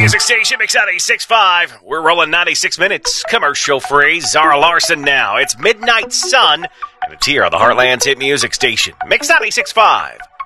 music station, Mix 96.5. We're rolling 96 minutes, commercial free. Zara Larson now. It's Midnight Sun, and it's here on the Heartland's hit music station, Mix 96.5.